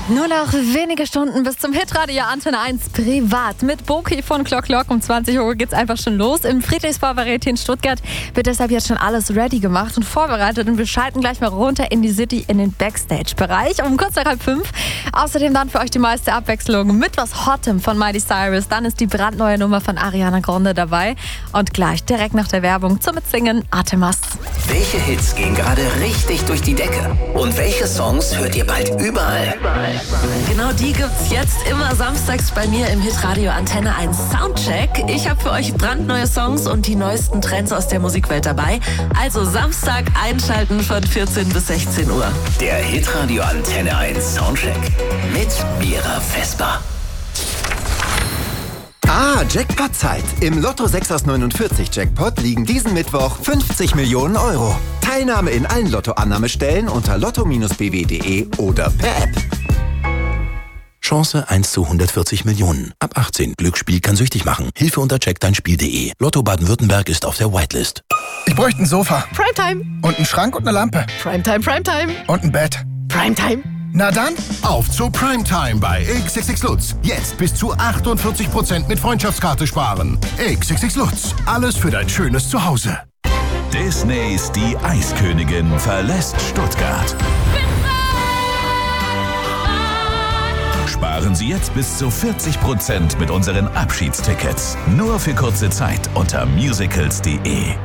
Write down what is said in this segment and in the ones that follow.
Nur noch wenige Stunden bis zum Hitradio Antenne 1 privat. Mit Boki von Clock um 20 Uhr geht's einfach schon los. Im Friedrichsvorvarieté in Stuttgart wird deshalb jetzt schon alles ready gemacht und vorbereitet. Und wir schalten gleich mal runter in die City in den Backstage-Bereich um kurz nach 4:30. Außerdem dann für euch die meiste Abwechslung mit was Hottem von Miley Cyrus. Dann ist die brandneue Nummer von Ariana Grande dabei. Und gleich direkt nach der Werbung zum Mitsingen Artemas. Welche Hits gehen gerade richtig durch die Decke? Und welche Songs hört ihr bald überall? Genau die gibt's jetzt immer samstags bei mir im Hitradio Antenne 1 Soundcheck. Ich habe für euch brandneue Songs und die neuesten Trends aus der Musikwelt dabei. Also Samstag einschalten von 14 bis 16 Uhr. Der Hitradio Antenne 1 Soundcheck mit Mira Vesper. Jackpot-Zeit. Im Lotto 6 aus 49 Jackpot liegen diesen Mittwoch 50 Millionen Euro. Teilnahme in allen Lottoannahmestellen unter lotto-bw.de oder per App. Chance 1 zu 140 Millionen. Ab 18. Glücksspiel kann süchtig machen. Hilfe unter checkdeinspiel.de. Lotto Baden-Württemberg ist auf der Whitelist. Ich bräuchte ein Sofa. Primetime. Und einen Schrank und eine Lampe. Primetime. Und ein Bett. Primetime. Na dann, auf zu Primetime bei XXX Lutz. Jetzt bis zu 48% mit Freundschaftskarte sparen. XXX Lutz. Alles für dein schönes Zuhause. Disneys Die Eiskönigin verlässt Stuttgart. Sparen Sie jetzt bis zu 40% mit unseren Abschiedstickets. Nur für kurze Zeit unter musicals.de.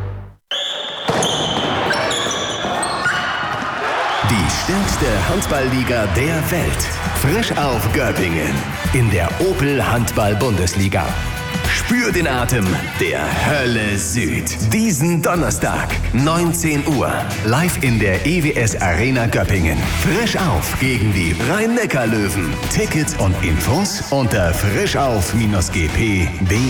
Die stärkste Handballliga der Welt. Frisch auf Göppingen. In der Opel Handball-Bundesliga. Spür den Atem der Hölle Süd. Diesen Donnerstag, 19 Uhr. Live in der EWS Arena Göppingen. Frisch auf gegen die Rhein-Neckar-Löwen. Tickets und Infos unter frischauf-gp.de.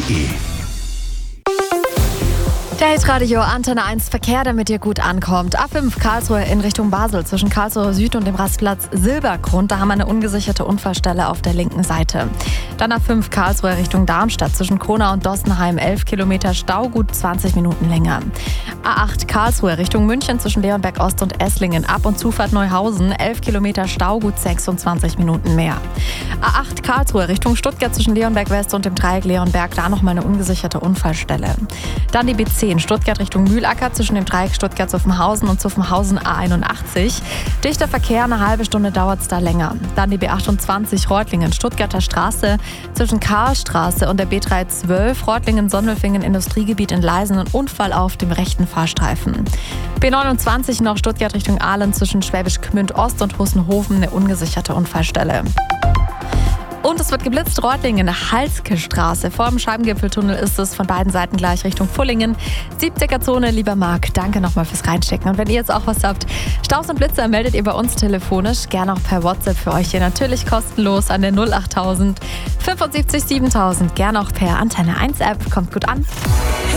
Der Hitradio Antenne 1 Verkehr, damit ihr gut ankommt. A5 Karlsruhe in Richtung Basel zwischen Karlsruhe Süd und dem Rastplatz Silbergrund. Da haben wir eine ungesicherte Unfallstelle auf der linken Seite. Dann A5 Karlsruhe Richtung Darmstadt zwischen Kronau und Dossenheim 11 Kilometer Stau, gut 20 Minuten länger. A8 Karlsruhe Richtung München zwischen Leonberg Ost und Esslingen ab und Zufahrt Neuhausen 11 Kilometer Stau, gut 26 Minuten mehr. A8 Karlsruhe Richtung Stuttgart zwischen Leonberg West und dem Dreieck Leonberg, da nochmal eine ungesicherte Unfallstelle. Dann die B10 Stuttgart Richtung Mühlacker zwischen dem Dreieck Stuttgart-Zuffenhausen und Zuffenhausen A81. Dichter Verkehr, eine halbe Stunde dauert es da länger. Dann die B28 Reutlingen Stuttgarter Straße zwischen Karlstraße und der B312 Reutlingen-Sonnelfingen Industriegebiet in Leisen, ein Unfall auf dem rechten Fahrstreifen. B29 noch Stuttgart Richtung Aalen zwischen Schwäbisch Gmünd Ost und Hussenhofen, eine ungesicherte Unfallstelle. Und es wird geblitzt, Reutlingen, Halske Straße. Vor dem Scheibengipfeltunnel ist es von beiden Seiten gleich Richtung Fullingen. 70er Zone, lieber Marc, danke nochmal fürs Reinschicken. Und wenn ihr jetzt auch was habt, Staus und Blitzer, meldet ihr bei uns telefonisch. Gerne auch per WhatsApp für euch hier natürlich kostenlos an der 08000 75 7000. Gerne auch per Antenne 1 App. Kommt gut an.